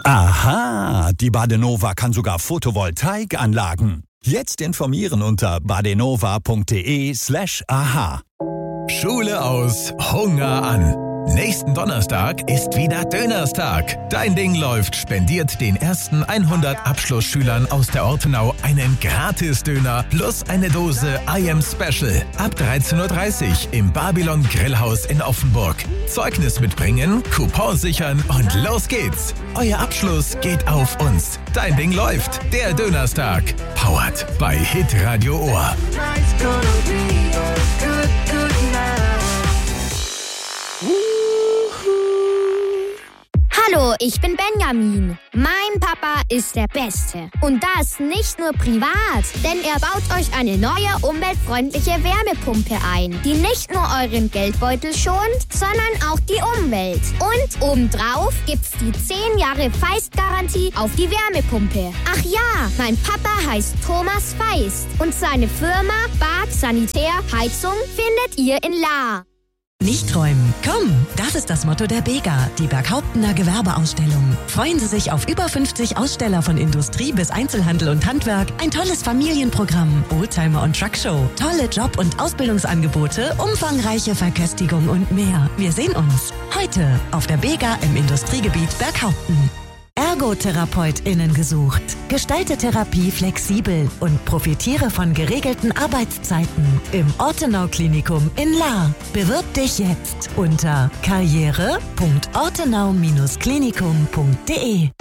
Aha, die Badenova kann sogar Photovoltaikanlagen. Jetzt informieren unter badenova.de/aha. Schule aus, Hunger an. Nächsten Donnerstag ist wieder Dönerstag. Dein Ding läuft spendiert den ersten 100 Abschlussschülern aus der Ortenau einen Gratis-Döner plus eine Dose I Am Special. Ab 13:30 Uhr im Babylon Grillhaus in Offenburg. Zeugnis mitbringen, Coupon sichern und los geht's. Euer Abschluss geht auf uns. Dein Ding läuft, der Dönerstag. Powered bei Hitradio Ohr. Hallo, ich bin Benjamin. Mein Papa ist der Beste. Und das nicht nur privat, denn er baut euch eine neue umweltfreundliche Wärmepumpe ein, die nicht nur euren Geldbeutel schont, sondern auch die Umwelt. Und obendrauf gibt's die 10 Jahre Feist-Garantie auf die Wärmepumpe. Ach ja, mein Papa heißt Thomas Feist und seine Firma Bad Sanitär Heizung findet ihr in Lahr. Nicht träumen. Komm! Das ist das Motto der BEGA, die Berghauptener Gewerbeausstellung. Freuen Sie sich auf über 50 Aussteller von Industrie bis Einzelhandel und Handwerk, ein tolles Familienprogramm, Oldtimer- und Truckshow, tolle Job- und Ausbildungsangebote, umfangreiche Verköstigung und mehr. Wir sehen uns heute auf der BEGA im Industriegebiet Berghaupten. ErgotherapeutInnen gesucht. Gestalte Therapie flexibel und profitiere von geregelten Arbeitszeiten im Ortenau-Klinikum in Lahr. Bewirb dich jetzt unter karriere.ortenau-klinikum.de.